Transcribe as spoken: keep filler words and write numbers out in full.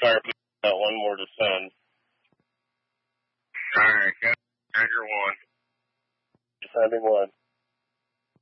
Sorry, got one more to send. All right, Tiger one. Sending one.